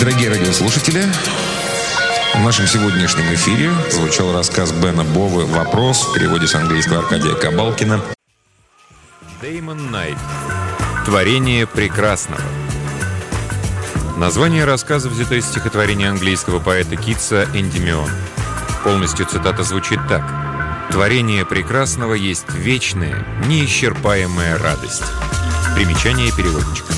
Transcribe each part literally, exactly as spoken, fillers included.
Дорогие радиослушатели, в нашем сегодняшнем эфире звучал рассказ Бена Бовы «Вопрос» в переводе с английского Аркадия Кабалкина. Дэймон Найт. Творение прекрасного. Название рассказа взято из стихотворения английского поэта Китса «Эндимион». Полностью цитата звучит так: «Творение прекрасного есть вечная, неисчерпаемая радость». Примечание переводчика.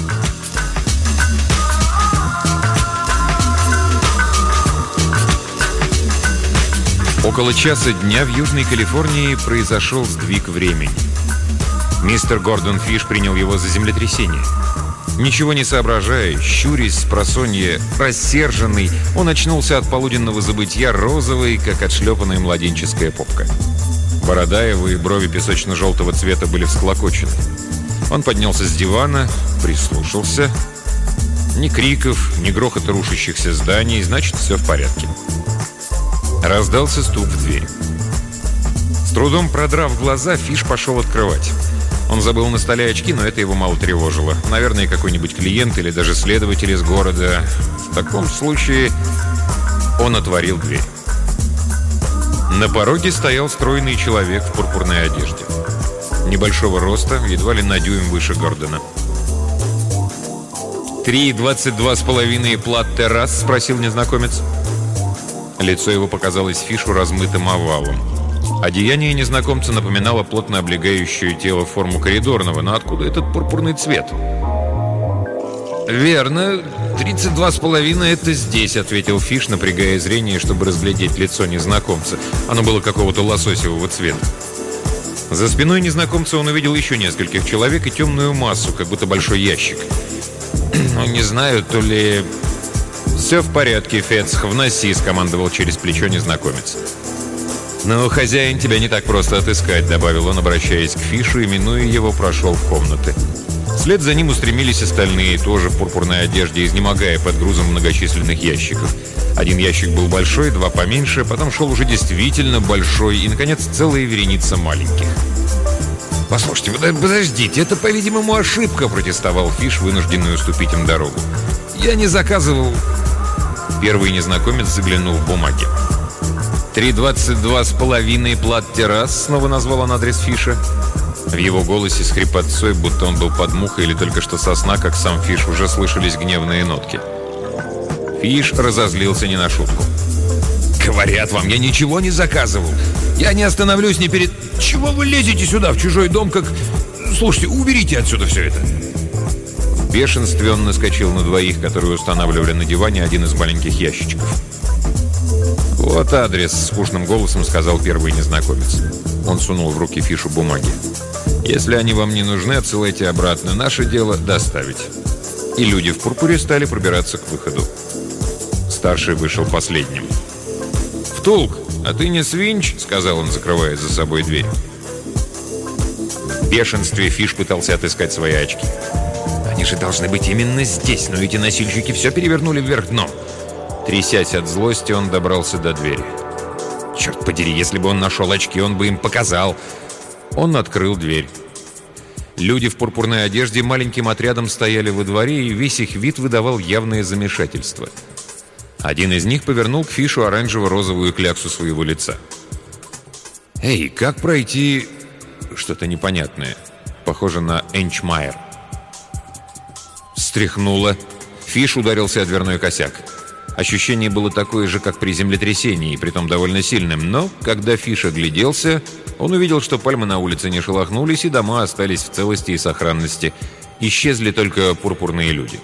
Около часа дня в Южной Калифорнии произошел сдвиг времени. Мистер Гордон Фиш принял его за землетрясение. Ничего не соображая, щурясь спросонья, рассерженный, он очнулся от полуденного забытья розовой, как отшлепанная младенческая попка. Борода его и брови песочно-желтого цвета были всклокочены. Он поднялся с дивана, прислушался. Ни криков, ни грохота рушащихся зданий, значит, все в порядке. Раздался стук в дверь. С трудом продрав глаза, Фиш пошел открывать. Он забыл на столе очки, но это его мало тревожило. Наверное, какой-нибудь клиент или даже следователь из города. В таком случае он отворил дверь. На пороге стоял стройный человек в пурпурной одежде. Небольшого роста, едва ли на дюйм выше Гордона. «Три двадцать два с половиной плат-террас?» — спросил незнакомец. Лицо его показалось Фишу размытым овалом. Одеяние незнакомца напоминало плотно облегающую тело форму коридорного, но откуда этот пурпурный цвет? «Верно, тридцать два с половиной — это здесь», — ответил Фиш, напрягая зрение, чтобы разглядеть лицо незнакомца. Оно было какого-то лососевого цвета. За спиной незнакомца он увидел еще нескольких человек и темную массу, как будто большой ящик. «Ну, не знаю, то ли...» «Все в порядке, Фецх, вноси», — скомандовал через плечо незнакомец. «Но хозяин тебя не так просто отыскать», — добавил он, обращаясь к Фишу, и, минуя его, прошел в комнаты. Вслед за ним устремились остальные, тоже в пурпурной одежде, изнемогая под грузом многочисленных ящиков. Один ящик был большой, два поменьше, потом шел уже действительно большой, и, наконец, целая вереница маленьких. «Послушайте, подождите, это, по-видимому, ошибка», — протестовал Фиш, вынужденный уступить им дорогу. «Я не заказывал...» Первый незнакомец заглянул в бумаги. «Три двадцать два с половиной плат-террас», — снова назвал он адрес Фиша. В его голосе с хрипотцой, будто он был под мухой или только что со сна, как сам Фиш, уже слышались гневные нотки. Фиш разозлился не на шутку. «Говорят вам, я ничего не заказывал. Я не остановлюсь ни перед... Чего вы лезете сюда, в чужой дом, как... Слушайте, уберите отсюда все это!» В бешенстве он наскочил на двоих, которые устанавливали на диване один из маленьких ящичков. «Вот адрес», — скучным голосом сказал первый незнакомец. Он сунул в руки Фишу бумаги. «Если они вам не нужны, отсылайте обратно. Наше дело — доставить». И люди в пурпуре стали пробираться к выходу. Старший вышел последним. «Втулк, а ты не свинч?» — сказал он, закрывая за собой дверь. В бешенстве Фиш пытался отыскать свои очки. «Они же должны быть именно здесь, но эти носильщики все перевернули вверх дном». Трясясь от злости, он добрался до двери. Черт подери, если бы он нашел очки, он бы им показал. Он открыл дверь. Люди в пурпурной одежде маленьким отрядом стояли во дворе, и весь их вид выдавал явное замешательство. Один из них повернул к Фишу оранжево-розовую кляксу своего лица. «Эй, как пройти...» Что-то непонятное. Похоже на Энчмайер. Встряхнуло. Фиш ударился о дверной косяк. Ощущение было такое же, как при землетрясении, притом довольно сильным. Но, когда Фиш огляделся, он увидел, что пальмы на улице не шелохнулись, и дома остались в целости и сохранности. Исчезли только пурпурные люди.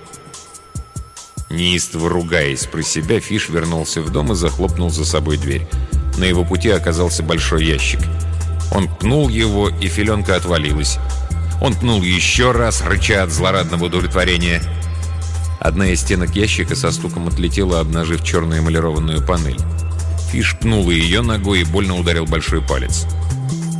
Неистово ругаясь про себя, Фиш вернулся в дом и захлопнул за собой дверь. На его пути оказался большой ящик. Он пнул его, и филенка отвалилась. Он пнул еще раз, рыча от злорадного удовлетворения. Одна из стенок ящика со стуком отлетела, обнажив черную эмалированную панель. Фиш пнул ее ногой и больно ударил большой палец.